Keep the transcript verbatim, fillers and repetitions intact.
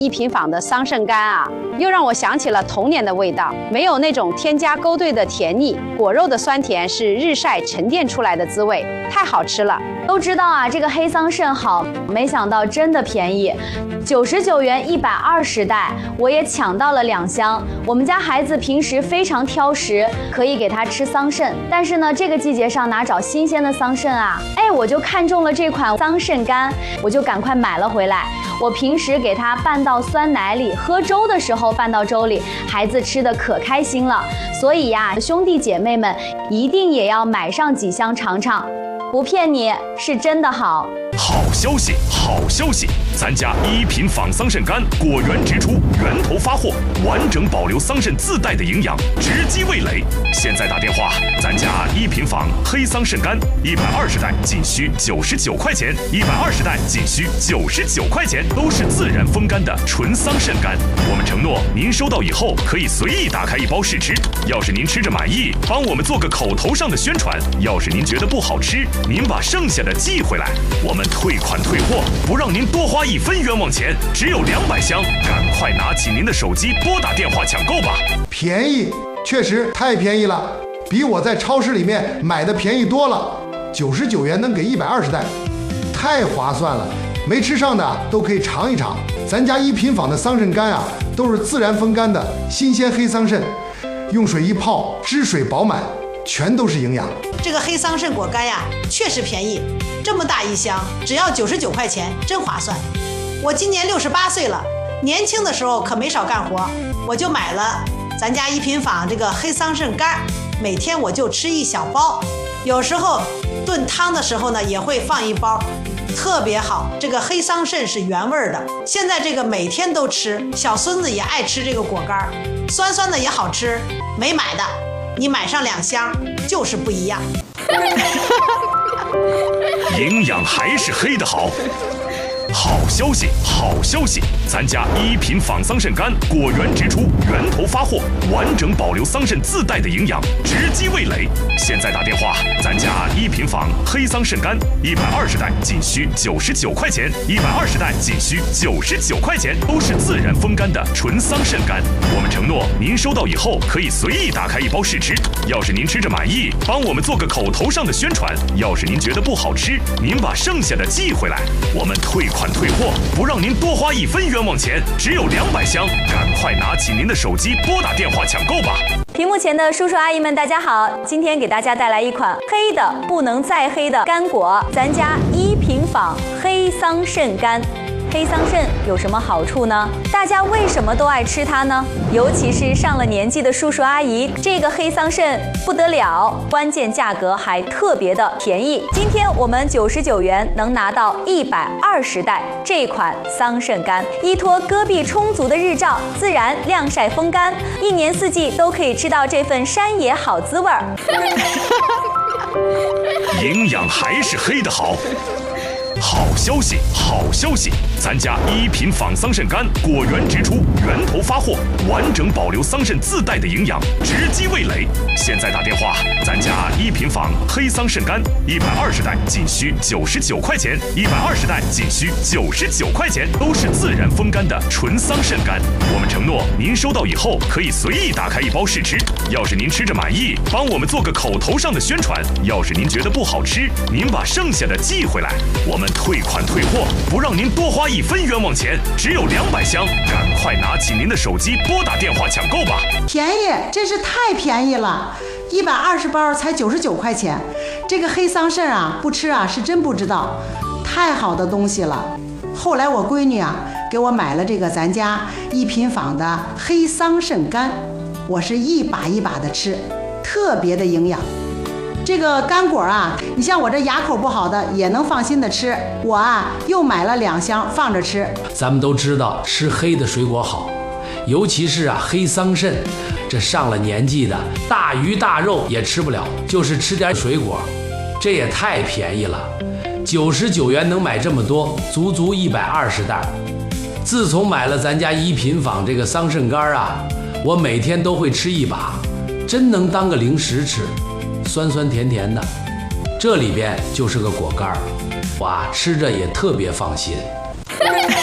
一品坊的桑葚干啊，又让我想起了童年的味道，没有那种添加勾兑的甜腻，果肉的酸甜是日晒沉淀出来的滋味，太好吃了。 都知道啊，这个黑桑葚好，没想到真的便宜，九十九元一百二十袋，我也抢到了两箱。我们家孩子平时非常挑食，可以给他吃桑葚，但是呢，这个季节上哪找新鲜的桑葚啊？哎，我就看中了这款桑葚干，我就赶快买了回来。我平时给它拌到酸奶里，喝粥的时候拌到粥里，孩子吃的可开心了。所以呀，兄弟姐妹们一定也要买上几箱尝尝，不骗你，是真的好。 好消息，好消息！咱家一品坊桑葚干果园直出，源头发货，完整保留桑葚自带的营养，直击味蕾。现在打电话，咱家一品坊黑桑葚干一百二十袋仅需九十九块钱，一百二十袋仅需九十九块钱，都是自然风干的纯桑葚干。我们承诺，您收到以后可以随意打开一包试吃。要是您吃着满意，帮我们做个口头上的宣传；要是您觉得不好吃，您把剩下的寄回来，我们退款退货，不让您多花一分冤枉钱，只有两百箱，赶快拿起您的手机拨打电话抢购吧！ 便宜，确实太便宜了，比我在超市里面买的便宜多了。九十九元能给一百二十袋，太划算了。没吃上的都可以尝一尝。咱家一品坊的桑葚干啊，都是自然风干的新鲜黑桑葚，用水一泡，汁水饱满，全都是营养。 这个黑桑葚果干呀，确实便宜，这么大一箱，只要九十九块钱，真划算。我今年六十八岁了，年轻的时候可没少干活，我就买了咱家一品坊这个黑桑葚干，每天我就吃一小包，有时候炖汤的时候呢，也会放一包，特别好。这个黑桑葚是原味的，现在这个每天都吃，小孙子也爱吃这个果干，酸酸的也好吃。没买的，你买上两箱，就是不一样。 营养还是黑的好。好消息，好消息！咱家一品坊桑葚干果园直出，源头发货，完整保留桑葚自带的营养，直击味蕾。现在打电话，咱家一品坊黑桑葚干一百二十袋仅需九十九块钱，一百二十袋仅需九十九块钱，都是自然风干的纯桑葚干。我们承诺，您收到以后可以随意打开一包试吃。要是您吃着满意，帮我们做个口头上的宣传；要是您觉得不好吃，您把剩下的寄回来，我们退款退货，不让您多花一分冤枉钱，只有两百箱，赶快拿起您的手机拨打电话抢购吧！ 屏幕前的叔叔阿姨们，大家好！今天给大家带来一款黑的不能再黑的干果，咱家一品坊黑桑葚干。黑桑葚有什么好处呢？大家为什么都爱吃它呢？尤其是上了年纪的叔叔阿姨，这个黑桑葚不得了，关键价格还特别的便宜。今天我们九十九元能拿到一百二十袋这款桑葚干，依托戈壁充足的日照，自然晾晒风干，一年四季都可以吃到这份山野好滋味儿。 营养还是黑的好。好消息，好消息！咱家一品坊桑葚干果园直出，源头发货，完整保留桑葚自带的营养，直击味蕾。现在打电话，咱家一品坊黑桑葚干一百二十袋仅需九十九块钱，一百二十袋仅需九十九块钱，都是自然风干的纯桑葚干。我们承诺，您收到以后可以随意打开一包试吃。要是您吃着满意，帮我们做个口头上的宣传；要是您觉得不好吃，您把剩下的寄回来，我们退款退货，不让您多花一分冤枉钱，只有两百箱，赶快拿起您的手机拨打电话抢购吧！ 便宜，真是太便宜了，一百二十包才九十九块钱。这个黑桑葚啊，不吃啊是真不知道，太好的东西了。后来我闺女啊给我买了这个咱家一品坊的黑桑葚干，我是一把一把的吃，特别的营养。这个干果啊，你像我这牙口不好的也能放心的吃，我啊又买了两箱放着吃。 咱们都知道吃黑的水果好，尤其是啊黑桑葚，这上了年纪的大鱼大肉也吃不了，就是吃点水果，这也太便宜了，九十九元能买这么多，足足一百二十袋。自从买了咱家一品坊这个桑葚干啊，我每天都会吃一把，真能当个零食吃，酸酸甜甜的，这里边就是个果干，我啊吃着也特别放心。